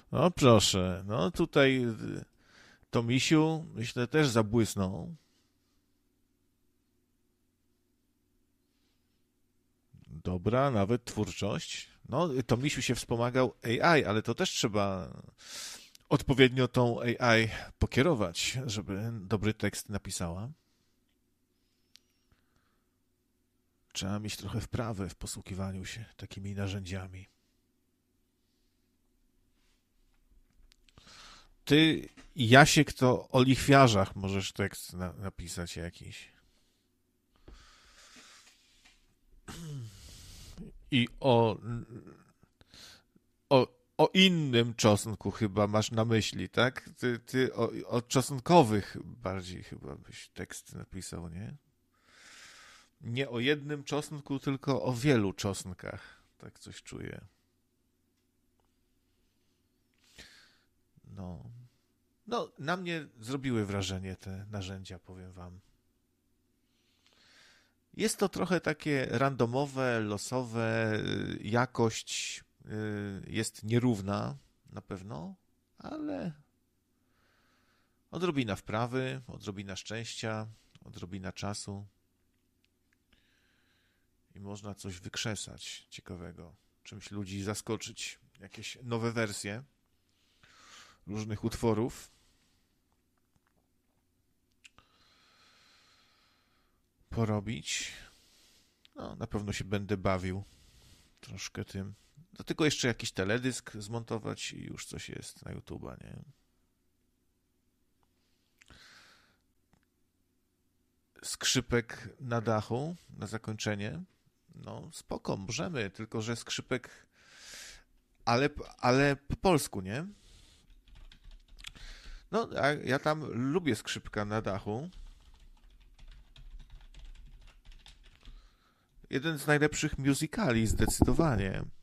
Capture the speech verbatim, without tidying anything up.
No proszę, no tutaj y, Tomisiu, myślę, też zabłysnął. Dobra, nawet twórczość. No, Tomisiu się wspomagał A I, ale to też trzeba odpowiednio tą A I pokierować, żeby dobry tekst napisała. Trzeba mieć trochę wprawy w posługiwaniu się takimi narzędziami. Ty, Jasiek, to o lichwiarzach możesz tekst na, napisać jakiś. I o, o, o innym czosnku chyba masz na myśli, tak? Ty, ty o, o czosnkowych bardziej chyba byś tekst napisał, nie? Nie o jednym czosnku, tylko o wielu czosnkach. Tak coś czuję. No. No, na mnie zrobiły wrażenie te narzędzia, powiem wam. Jest to trochę takie randomowe, losowe, y, jakość y, jest nierówna na pewno, ale odrobina wprawy, odrobina szczęścia, odrobina czasu i można coś wykrzesać ciekawego, czymś ludzi zaskoczyć, jakieś nowe wersje różnych utworów. Porobić. No, na pewno się będę bawił troszkę tym. Do tego jeszcze jakiś teledysk zmontować i już coś jest na YouTube'a, nie? Skrzypek na dachu, na zakończenie. No, spoko, możemy, tylko że skrzypek, ale, ale po polsku, nie? No, a ja tam lubię skrzypka na dachu. Jeden z najlepszych musicali, zdecydowanie.